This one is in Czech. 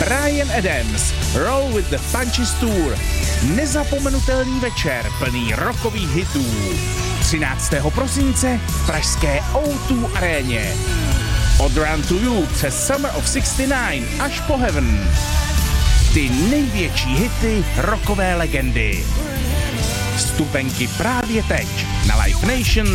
Bryan Adams, Roll with the Punches Tour. Nezapomenutelný večer plný rockových hitů. 13. prosince v pražské O2 aréně. Od Run to You přes Summer of 69 až po Heaven. Ty největší hity rockové legendy. Vstupenky právě teď na Live Nation